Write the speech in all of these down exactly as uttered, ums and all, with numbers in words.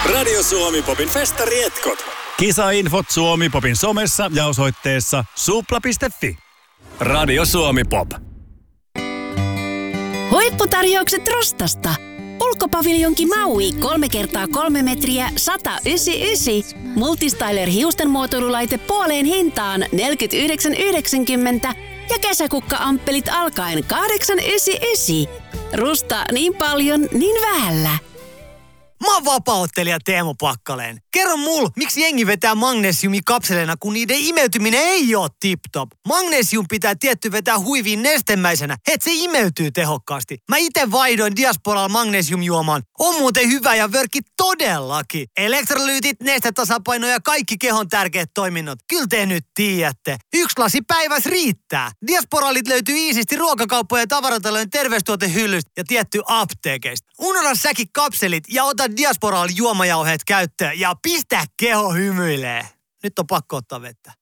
Radio Suomi Popin festarietkot. Kisainfot Suomi Popin somessa ja osoitteessa supla piste fi. Radio Suomi Pop. Huipputarjoukset Rostasta. Ulkopaviljonki Maui kolme kertaa kolme metriä sata yhdeksänkymmentäyhdeksän. Multistyler hiusten muotoilulaite puoleen hintaan neljäkymmentäyhdeksän yhdeksänkymmentä ja kesäkukka-amppelit alkaen kahdeksan yhdeksänkymmentäyhdeksän. Rusta niin paljon, niin vähällä. Mä oon vapaa-ottelija Teemu Pakkaleen. Kerro mul, miksi jengi vetää magnesiumikapseleina, kun niiden imeytyminen ei oo tip-top. Magnesium pitää tietty vetää huiviin nestemäisenä, et se imeytyy tehokkaasti. Mä ite vaihdoin Diasporalla magnesiumjuomaan. On muuten hyvä ja vörkki todellakin. Elektrolyytit, nestetasapaino ja kaikki kehon tärkeät toiminnot. Kyllä te nyt tiedätte. Yksi lasi päiväs riittää. Diasporalit löytyy iisisti ruokakauppojen ja tavaratalojen terveystuotehyllystä ja tietty apteekeista. Unohda säkin kapselit ja ota Diasporal juomajauheet käyttöön ja pistä keho hymyilee. Nyt on pakko ottaa vettä.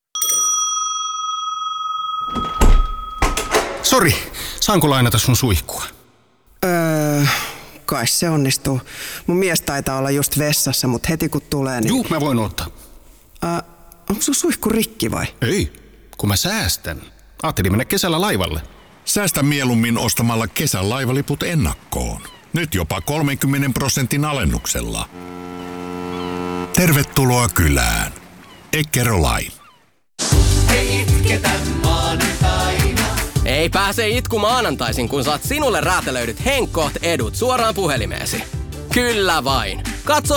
Sori, saanko lainata sun suihkua? Öö, kai se onnistuu. Mun mies taitaa olla just vessassa, mutta heti kun tulee niin... Juu, mä voin ottaa. Öö, onko sun suihku rikki vai? Ei, kun mä säästän. Ajattelin mennä kesällä laivalle. Säästä mieluummin ostamalla kesän laivaliput ennakkoon. Nyt jopa kolmenkymmenen prosentin alennuksella. Tervetuloa kylään. Eckerö-Line. Ei itketä maanantaina. Ei pääse itku maanantaisin, kun saat sinulle räätälöidyt Henkkoht edut suoraan puhelimeesi. Kyllä vain. Katso